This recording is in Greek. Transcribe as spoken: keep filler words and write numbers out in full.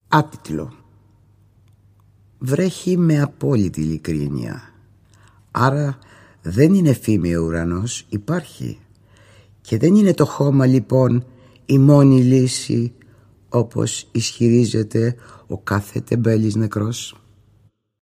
Άτιτλο. Βρέχει με απόλυτη ειλικρίνεια. Άρα δεν είναι φήμη ο ουρανός, υπάρχει. Και δεν είναι το χώμα λοιπόν η μόνη λύση, όπως ισχυρίζεται ο κάθε τεμπέλης νεκρός.